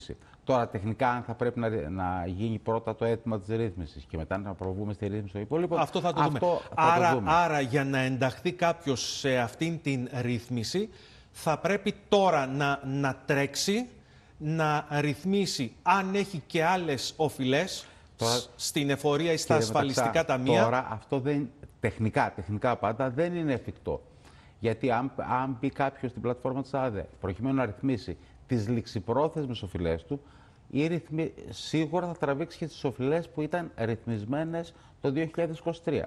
Τώρα, τεχνικά, αν θα πρέπει να γίνει πρώτα το αίτημα της ρύθμισης και μετά να προβούμε στη ρύθμιση των υπόλοιπων. Αυτό θα το δούμε. Άρα, για να ενταχθεί κάποιος σε αυτήν την ρύθμιση, θα πρέπει τώρα να τρέξει, να ρυθμίσει αν έχει και άλλες οφειλές στην εφορία ή στα ασφαλιστικά ταμεία. Τώρα, αυτό δεν, τεχνικά πάντα δεν είναι εφικτό. Γιατί αν μπει κάποιος στην πλατφόρμα της ΑΔΕ προκειμένου να ρυθμίσει τις ληξιπρόθεσμες οφειλές του, σίγουρα θα τραβήξει και τις οφειλές που ήταν ρυθμισμένες το 2023.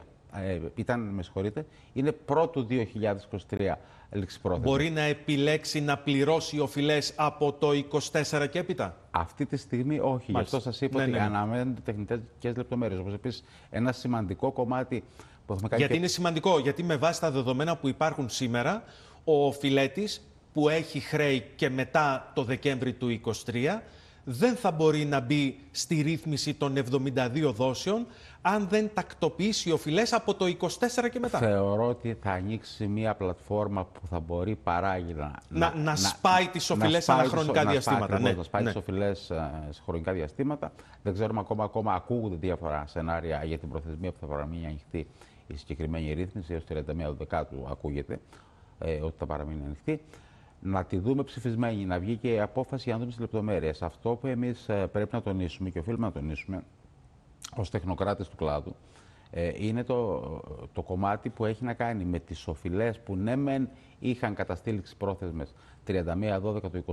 Με συγχωρείτε, είναι πρώτου 2023 ληξιπρόθεσμες. Μπορεί να επιλέξει να πληρώσει οφειλές από το 24 και έπειτα. Αυτή τη στιγμή όχι. Γι' αυτό σας είπα ότι αναμένονται τεχνικές λεπτομέρειες. Όπως επίσης ένα σημαντικό κομμάτι που έχουμε κάνει. Γιατί είναι σημαντικό, γιατί με βάση τα δεδομένα που υπάρχουν σήμερα, ο οφειλέτης που έχει χρέη και μετά το Δεκέμβρη του 2023 δεν θα μπορεί να μπει στη ρύθμιση των 72 δόσεων αν δεν τακτοποιήσει οφειλές από το 24 και μετά. Θεωρώ ότι θα ανοίξει μια πλατφόρμα που θα μπορεί παράγει να σπάει τις οφειλές σε χρονικά διαστήματα. Να σπάει τις οφειλές σε χρονικά διαστήματα. Δεν ξέρουμε ακόμα ακούγονται διάφορα σενάρια για την προθεσμία που θα παραμείνει ανοιχτή η συγκεκριμένη ρύθμιση. Έως 31 Δεκάτου ακούγεται ότι θα παραμείνει ανοιχτή. Να τη δούμε ψηφισμένη, να βγει και η απόφαση για να δούμε τις λεπτομέρειες. Αυτό που εμείς πρέπει να τονίσουμε και οφείλουμε να τονίσουμε ως τεχνοκράτες του κλάδου είναι το κομμάτι που έχει να κάνει με τις οφειλές που ναι μεν είχαν καταστήλει πρόθεσμες 31-12 του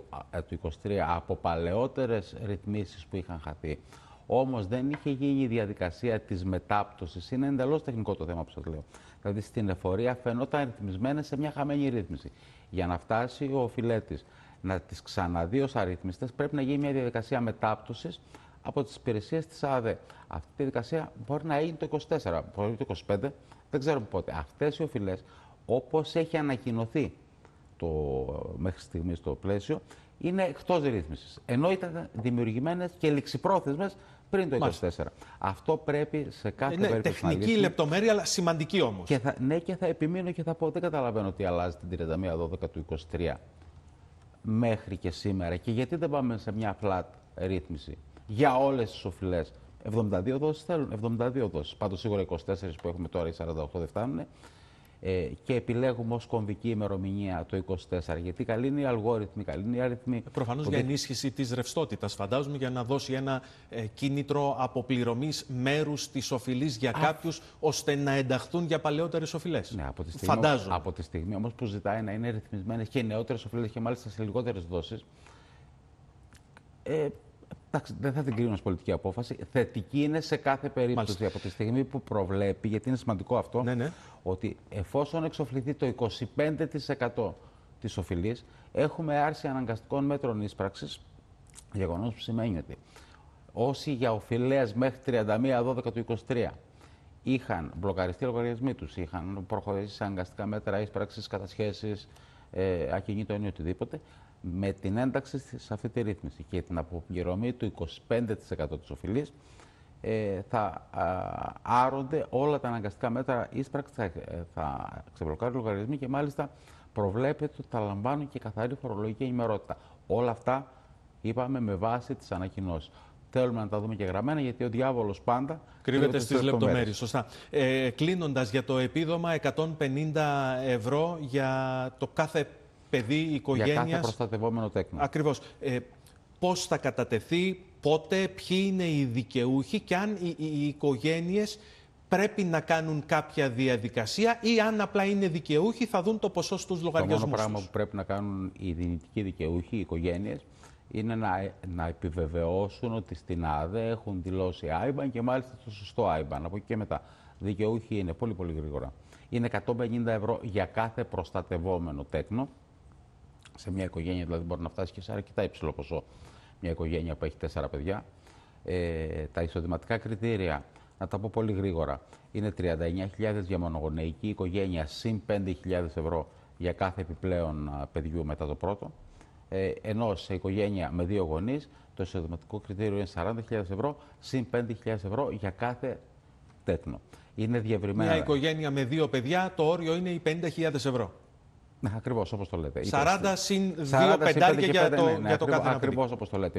2023 από παλαιότερες ρυθμίσεις που είχαν χαθεί. Όμως δεν είχε γίνει η διαδικασία της μετάπτωσης. Είναι εντελώς τεχνικό το θέμα που σας λέω. Δηλαδή στην εφορία φαινόταν ρυθμισμένες σε μια χαμένη ρύθμιση. Για να φτάσει ο οφειλέτης να τις ξαναδεί ως αρρύθμιστες, πρέπει να γίνει μια διαδικασία μετάπτωσης από τις υπηρεσίες της ΑΔΕ. Αυτή η διαδικασία μπορεί να γίνει το 24, μπορεί το 25, δεν ξέρουμε πότε. Αυτές οι οφειλές, όπως έχει ανακοινωθεί μέχρι στιγμής το πλαίσιο, είναι εκτός ρύθμισης. Ενώ ήταν δημιουργημένες και ληξιπρόθεσμες πριν το 24. Αυτό πρέπει σε κάθε περίπτωση τεχνική να λύσουμε. λεπτομέρεια, αλλά σημαντική όμως. Και θα επιμείνω και θα πω, δεν καταλαβαίνω τι αλλάζει την 31-12 του 23 μέχρι και σήμερα. Και γιατί δεν πάμε σε μια flat ρύθμιση για όλες τις οφειλές. 72 δόσεις θέλουν, 72 δόσεις. Πάντως σίγουρα 24 που έχουμε τώρα, οι 48 δεν φτάνουν. Και επιλέγουμε ως κομβική ημερομηνία το 24. Γιατί καλή είναι οι αλγόριθμοι, καλή είναι οι αριθμοί. Προφανώς για ενίσχυση της ρευστότητας, φαντάζομαι, για να δώσει ένα κίνητρο αποπληρωμής μέρους της οφειλής για κάποιους, ώστε να ενταχθούν για παλαιότερες οφειλές. Ναι, από τη στιγμή όμως που ζητάει να είναι ρυθμισμένες και νεότερες οφειλές και μάλιστα σε λιγότερες δόσεις. Εντάξει, δεν θα την κρίνω ως πολιτική απόφαση. Θετική είναι σε κάθε περίπτωση. Μάλιστα. Από τη στιγμή που προβλέπει, γιατί είναι σημαντικό αυτό, ότι εφόσον εξοφληθεί το 25% της οφειλής, έχουμε άρση αναγκαστικών μέτρων ίσπραξης, γεγονός που σημαίνει ότι όσοι για οφειλές μέχρι 31-12 του 2023 είχαν μπλοκαριστεί λογαριασμοί τους, είχαν προχωρήσει σε αναγκαστικά μέτρα ίσπραξης, κατασχέσεις, ακινήτων ή οτιδήποτε, με την ένταξη σε αυτή τη ρύθμιση και την αποπληρωμή του 25% της οφειλής, θα άρονται όλα τα αναγκαστικά μέτρα ίσπραξης, θα ξεμπλοκάρουν λογαριασμοί και μάλιστα προβλέπεται ότι θα λαμβάνουν και καθαρή φορολογική ενημερότητα. Όλα αυτά είπαμε με βάση τις ανακοινώσεις. Θέλουμε να τα δούμε και γραμμένα, γιατί ο διάβολος πάντα κρύβεται στις λεπτομέρειες. Σωστά. Κλείνοντας, για το επίδομα 150 ευρώ για το κάθε παιδί, οικογένειας. Για κάθε προστατευόμενο τέκνο. Ακριβώς. Πώς θα κατατεθεί, πότε, ποιοι είναι οι δικαιούχοι και αν οι οικογένειες πρέπει να κάνουν κάποια διαδικασία ή αν απλά είναι δικαιούχοι θα δουν το ποσό στους λογαριασμούς. Το μόνο πράγμα που πρέπει να κάνουν οι δυνητικοί δικαιούχοι, οι οικογένειες, είναι να επιβεβαιώσουν ότι στην ΑΔΕ έχουν δηλώσει IBAN και μάλιστα το σωστό IBAN. Από εκεί και μετά. Δικαιούχοι είναι πολύ γρήγορα. Είναι 150 ευρώ για κάθε προστατευόμενο τέκνο. Σε μια οικογένεια δηλαδή μπορεί να φτάσει και σε αρκετά υψηλό ποσό. Μια οικογένεια που έχει 4 παιδιά. Τα εισοδηματικά κριτήρια, να τα πω πολύ γρήγορα, είναι 39.000 για μονογονεϊκή οικογένεια συν 5.000 ευρώ για κάθε επιπλέον παιδιού μετά το πρώτο. Ενώ σε οικογένεια με 2 γονείς το εισοδηματικό κριτήριο είναι 40.000 ευρώ συν 5.000 ευρώ για κάθε τέκνο. Είναι διευρυμένα. Μια οικογένεια με 2 παιδιά, το όριο είναι οι 50.000 ευρώ. Ναι, ακριβώς όπως το λέτε. 40 συν 2 πεντάρια για το κάθε ναυτιλιακό. Ακριβώς όπως το λέτε.